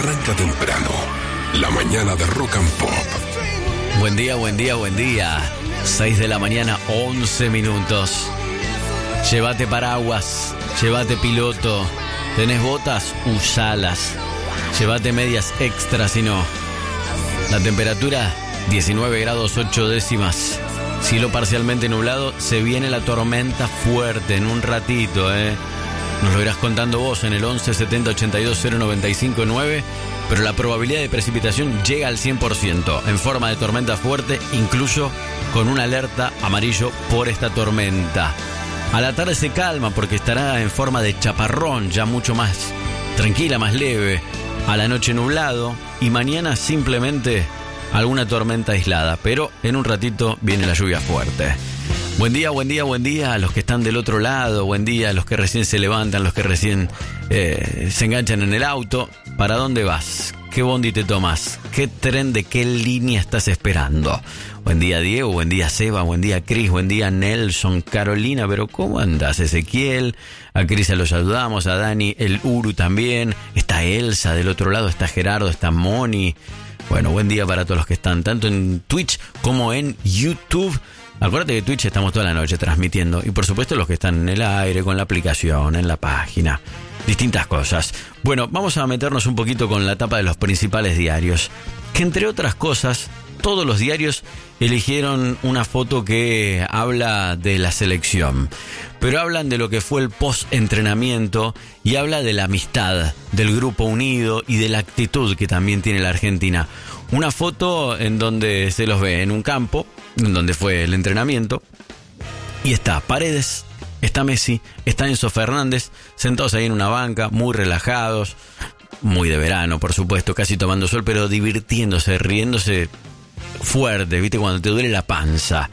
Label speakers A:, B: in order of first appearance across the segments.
A: Arranca temprano, la mañana de Rock and Pop.
B: Buen día, buen día, buen día. 6 de la mañana, 11 minutos. Llévate paraguas, llévate piloto. ¿Tenés botas? Usalas. Llévate medias extra si no. La temperatura, 19 grados 8 décimas. Cielo parcialmente nublado. Se viene la tormenta fuerte en un ratito, Nos lo irás contando vos en el 11 70 82 095 9. Pero la probabilidad de precipitación llega al 100% en forma de tormenta fuerte, incluso con una alerta amarillo por esta tormenta. A la tarde se calma porque estará en forma de chaparrón, ya mucho más tranquila, más leve. A la noche nublado y mañana simplemente alguna tormenta aislada, pero en un ratito viene la lluvia fuerte. Buen día, buen día, buen día a los que están del otro lado. Buen día a los que recién se levantan, los que recién se enganchan en el auto. ¿Para dónde vas? ¿Qué bondi te tomas? ¿Qué tren de qué línea estás esperando? Buen día Diego, buen día Seba, buen día Cris, buen día Nelson, Carolina. Pero ¿cómo andás? Ezequiel, a Cris los saludamos, a Dani, el Uru también. Está Elsa del otro lado, está Gerardo, está Moni. Bueno, buen día para todos los que están tanto en Twitch como en YouTube. Acuérdate que Twitch estamos toda la noche transmitiendo. Y por supuesto los que están en el aire, con la aplicación, en la página. Distintas cosas. Bueno, vamos a meternos un poquito con la tapa de los principales diarios. Que entre otras cosas, todos los diarios eligieron una foto que habla de la selección. Pero hablan de lo que fue el post-entrenamiento y habla de la amistad, del grupo unido y de la actitud que también tiene la Argentina. Una foto en donde se los ve en un campo, en donde fue el entrenamiento, y está Paredes, está Messi, está Enzo Fernández, sentados ahí en una banca, muy relajados, muy de verano, por supuesto, casi tomando sol, pero divirtiéndose, riéndose fuerte, ¿viste? Cuando te duele la panza.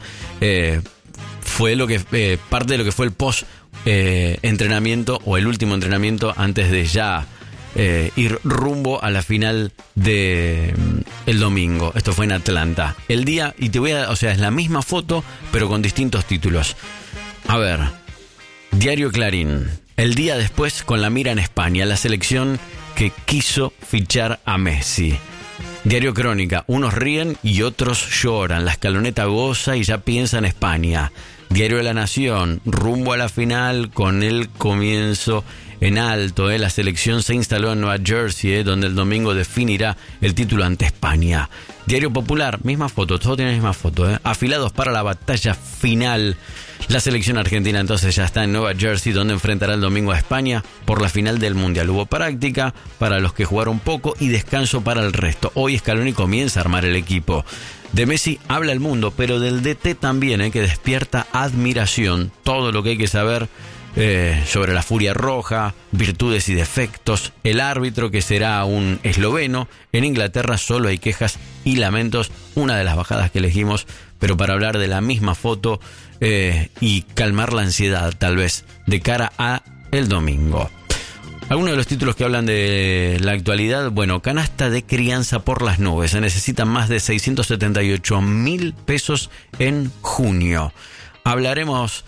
B: Fue lo que parte de lo que fue el post entrenamiento o el último entrenamiento antes de ya ir rumbo a la final de el domingo. Esto fue en Atlanta. El día, y te voy a, o sea, es la misma foto, pero con distintos títulos. A ver, Diario Clarín. El día después, con la mira en España, la selección que quiso fichar a Messi. Diario Crónica. Unos ríen y otros lloran. La escaloneta goza y ya piensa en España. Diario de la Nación. Rumbo a la final con el comienzo en alto. La selección se instaló en Nueva Jersey, donde el domingo definirá el título ante España. Diario Popular. Misma foto. Todos tienen la misma foto. Afilados para la batalla final. La selección argentina entonces ya está en Nueva Jersey, donde enfrentará el domingo a España por la final del Mundial. Hubo práctica para los que jugaron poco y descanso para el resto. Hoy Scaloni comienza a armar el equipo. De Messi habla el mundo, pero del DT también, que despierta admiración. Todo lo que hay que saber sobre la Furia Roja, virtudes y defectos. El árbitro, que será un esloveno. En Inglaterra solo hay quejas y lamentos. Una de las bajadas que elegimos, pero para hablar de la misma foto y calmar la ansiedad, tal vez, de cara a el domingo. Algunos de los títulos que hablan de la actualidad. Bueno, canasta de crianza por las nubes. Se necesitan más de 678.000 pesos en junio. Hablaremos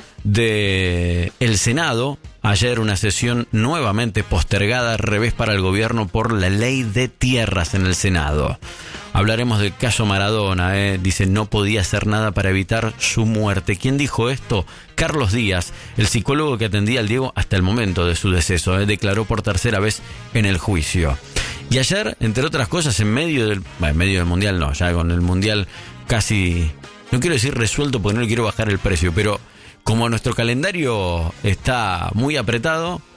B: de el Senado. Ayer una sesión nuevamente postergada, revés para el gobierno por la ley de tierras en el Senado. Hablaremos del caso Maradona, dice no podía hacer nada para evitar su muerte. ¿Quién dijo esto? Carlos Díaz, el psicólogo que atendía al Diego hasta el momento de su deceso, declaró por tercera vez en el juicio. Y ayer, entre otras cosas, en medio del Mundial no, ya con el Mundial casi, no quiero decir resuelto porque no le quiero bajar el precio, pero como nuestro calendario está muy apretado,